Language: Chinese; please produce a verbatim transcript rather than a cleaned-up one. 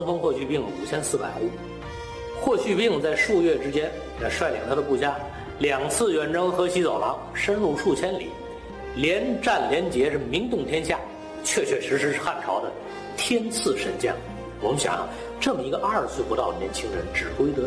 封霍去病五千四百户。霍去病在数月之间，率领他的部下两次远征河西走廊，深入数千里，连战连捷，是名动天下，确确实实是汉朝的天赐神将。我们想想，这么一个二十岁不到的年轻人，指挥得